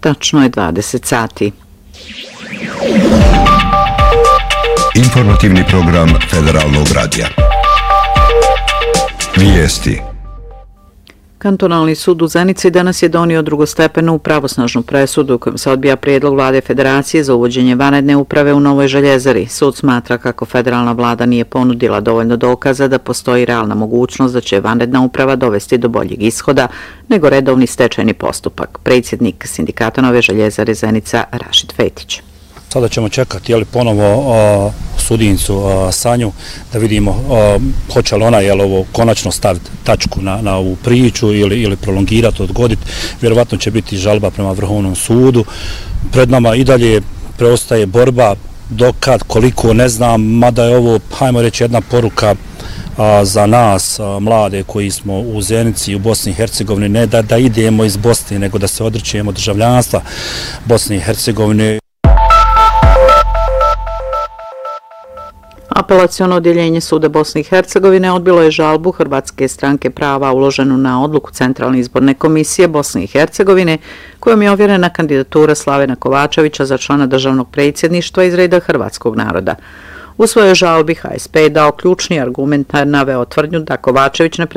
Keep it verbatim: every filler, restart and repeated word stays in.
Tačno je dvadeset sati. Informativni program Federalnog radija. Vijesti. Kantonalni sud u Zenici danas je donio drugostepenu pravosnažnu presudu kojom se odbija prijedlog vlade federacije za uvođenje vanredne uprave u Novoj Željezari. Sud smatra kako federalna vlada nije ponudila dovoljno dokaza da postoji realna mogućnost da će vanredna uprava dovesti do boljeg ishoda nego redovni stečajni postupak. Predsjednik sindikata Nove Željezare Zenica Rašid Fetić. Sada ćemo čekati jeli, ponovo a, sudincu a, Sanju da vidimo a, hoće li ona jel, ovo konačno staviti tačku na, na ovu priču ili, ili prolongirati, odgoditi. Vjerovatno će biti žalba prema Vrhovnom sudu. Pred nama i dalje preostaje borba dokad, koliko ne znam, mada je ovo, hajmo reći, jedna poruka a, za nas, a, mlade koji smo u Zenici, u Bosni i Hercegovini, ne da, da idemo iz Bosne, nego da se odričemo državljanstva Bosne i Hercegovine. Apelaciono odjeljenje Suda Bosne i Hercegovine odbilo je žalbu Hrvatske stranke prava uloženu na odluku Centralne izborne komisije Bosne i Hercegovine kojom je ovjerena kandidatura Slavena Kovačevića za člana državnog predsjedništva iz reda hrvatskog naroda. U svojoj žalbi H S P je dao ključni argument, naveo tvrdnju da Kovačević ne